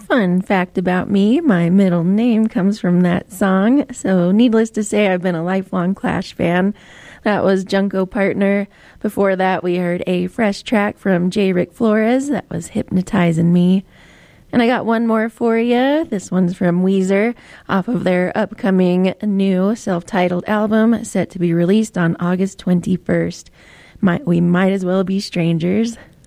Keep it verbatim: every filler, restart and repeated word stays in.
Fun fact about me, my middle name comes from that song. So needless to say, I've been a lifelong Clash fan. That was Junko Partner. Before that, we heard a fresh track from J. Rick Flores. That was Hypnotizing Me. And I got one more for you. This one's from Weezer off of their upcoming new self-titled album set to be released on August twenty-first. Might, we might as well be strangers.